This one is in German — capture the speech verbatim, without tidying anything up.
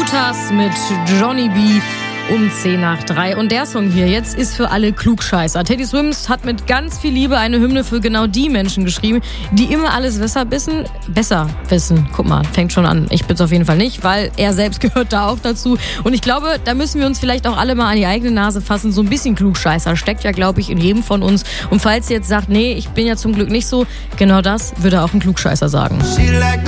Lotus mit Johnny B. um zehn nach drei. Und der Song hier jetzt ist für alle Klugscheißer. Teddy Swims hat mit ganz viel Liebe eine Hymne für genau die Menschen geschrieben, die immer alles besser wissen. Besser wissen. Guck mal, fängt schon an. Ich bin's auf jeden Fall nicht, weil er selbst gehört da auch dazu. Und ich glaube, da müssen wir uns vielleicht auch alle mal an die eigene Nase fassen. So ein bisschen Klugscheißer steckt ja, glaube ich, in jedem von uns. Und falls ihr jetzt sagt, nee, ich bin ja zum Glück nicht so, genau das würde auch ein Klugscheißer sagen. She like